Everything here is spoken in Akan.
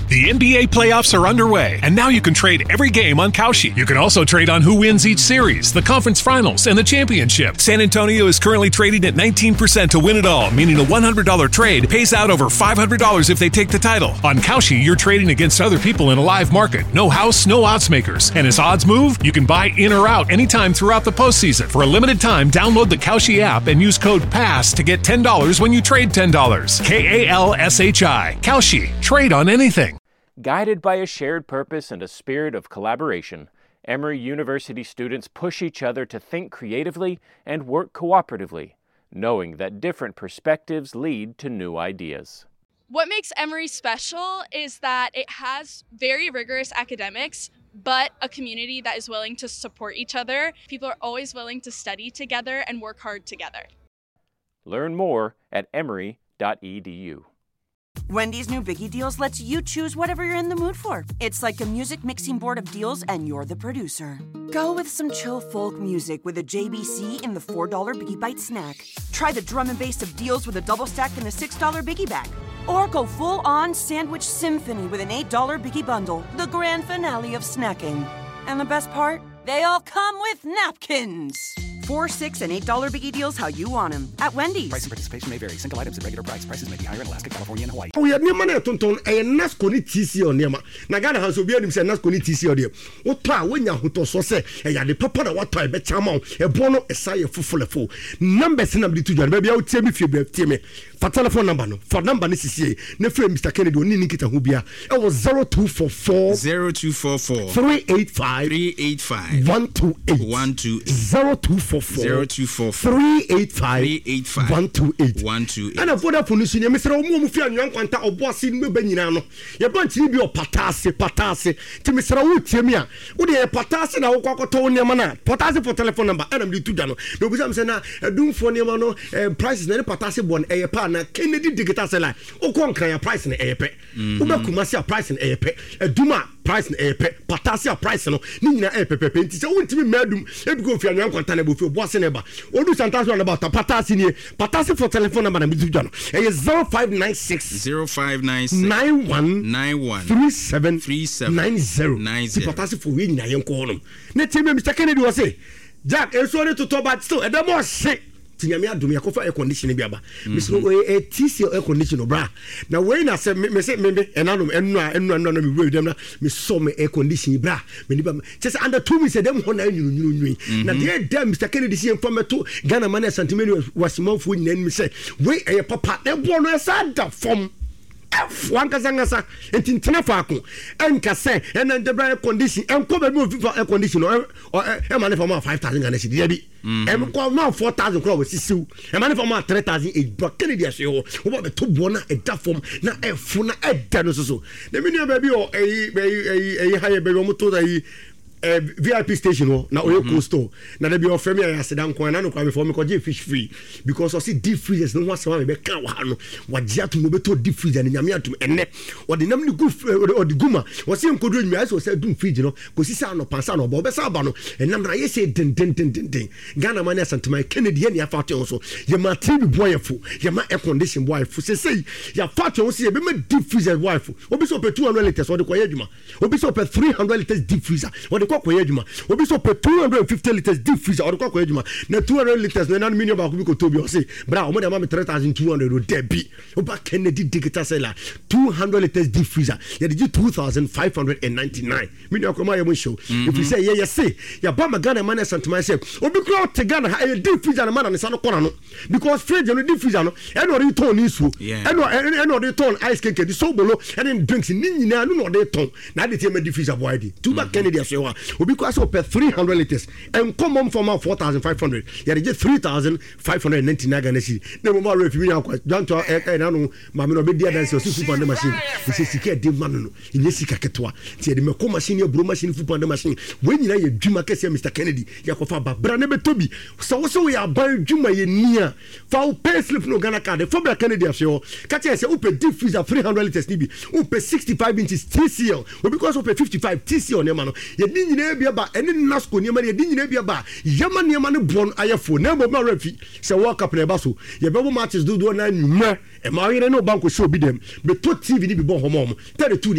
The NBA playoffs are underway, and now you can trade every game on Kalshi. You can also trade on who wins each series, the conference finals, and the championship. San Antonio is currently trading at 19% to win it all, meaning a $100 trade pays out over $500 if they take the title. On Kalshi, you're trading against other people in a live market. No house, no odds makers. And as odds move, you can buy in or out anytime throughout the postseason. For a limited time, download the Kalshi app and use code PASS to get $10 when you trade $10. KALSHI. Kalshi. Trade on anything. Guided by a shared purpose and a spirit of collaboration, Emory University students push each other to think creatively and work cooperatively, knowing that different perspectives lead to new ideas. What makes Emory special is that it has very rigorous academics, but a community that is willing to support each other. People are always willing to study together and work hard together. Learn more at emory.edu. Wendy's new Biggie Deals lets you choose whatever you're in the mood for. It's like a music mixing board of deals, and you're the producer. Go with some chill folk music with a JBC in the $4 Biggie Bite snack. Try the drum and bass of deals with a double stack in the $6 Biggie bag. Or go full-on sandwich symphony with an $8 Biggie bundle, the grand finale of snacking. And the best part? They all come with napkins. $4, $6, and $8 Biggie Deals how you want them at Wendy's. Price and participation may vary. Single items at regular price. Prices may be higher in Alaska, California, and Hawaii. Oh, yeah, near money tonton a NASCO ni TC on Nema. Nagana has obeyed him say NASCO ni TC on there. What pa when ya huto so say and ya the papa that what time bet chamon a bono a say full numbers in the two baby out tell me if you be me for telephone number no for number ni CCA ne friend Mr. Kennedy oni nikita hubia it was 0244 385 128 0244 385 128 and a Vodafone senior Mr. Omufia Nyan Quanta or Bossy Benino. Your bunch will be a patasi to Mr. Utimia. Would you a patasi now? Cocotonia mana? Patasi for telephone number and I'm to Dano. No, because I'm a doom for Niamano prices and patasi one a partner Kennedy Digitasela or Conquer price in a pet. Ubakumasia price in a pet. A Duma price in a pet. Patasia price no Nina a pepper. It's a won't be madum. Let go for Nyan Quantana before Bossy Neba. Or do sometimes about a patasi for telephone number and Mr. John. 0596 91 37 90. Patasi for winning I am calling. Let's see Mr. Kennedy was say Jack is sorry to talk about still and the more shit. Tinyamia do me a air conditioning biaba. Miss no a TC air conditioner bra. Now when I say me say maybe and no me read them me saw me air conditioning bra. Me just under 2 weeks them hona you. Now there damn Mr. Kennedy see from me to Ghana man sentiment was more food and me say we a papa e born no sad from F1 kasangasa entintina faako enka say and the air condition and come move air condition or money for 5,000 Ghana cedi bi em ko now 4,000 crore was sisu e money for 3,000 e block Kennedy ase ho wo be to bona e da form na e fu na e da no so na me nua baby o higher baby mo to da VIP station na oyo coaster na dey be offer me asedan ko na no kwa before me ko fish free because I see deep freezers no wasa me be kan wa no wagye ato no beto deep freezer ni nyame ato enne o de nam ni gu o de guma o se nkodo nyame aso se dum fridge no ko sisa no pansa no bo be sa ba no enam na ye se den Ghana man asantuma Kennedy ye ni afate on so ye ma TV boyfo ye ma air condition boyfo se ya fate on se ye be ma deep freezer boyfo obi so pe 200 liters o de ko ye djuma obi so pe 300 liters deep freezer o de ko ye djuma obi so pe 250 liters deep freezer o de ko ye djuma na 200 liters na minimum ba ko bi ko tobi o se bra o mo de ma 3,200 o debi o ba Kennedy digital seller 200 liters deep freezer ye de 2,599 minimum ko ma ye mo show if you say ye say ya ba ma Ghana man santuma say obi ko te Ghana ha e deep freezer na man na sa no kona no because fridge no deep freezer no e no return isu e no return ice cake di so bolo and drinks ni nyina no de ton na de te ma deep freezer boy di to ba Kennedy aso obi ko aso per 300 liters and common for 4,500 ya de 3,599 Ghana cedi na mo ma refi mi akwa don to na no ma me no be dia dance so super machine we say sika de man no nye sika ketwa ti de me ko machine bro machine food machine we nyina ye dwuma kese Mr. Kennedy ya ko fa babra na betobi so we aban dwuma ye nia fa o pay slip no Ghana card for Mr. Kennedy aso ka che say o pe deep freezer 300 liters ni bi o pe 65 inches TCL o because o pe 55 TCL ne ma no ye di nyina bia ba ene nasco ne ma ye di nyina bia ba yema ne ma ne bon ayefo na mo ma refi say world cup na ba so ye be matches do na nwuma e ma yere no banko show bi dem be to TV ni bi bon homo 32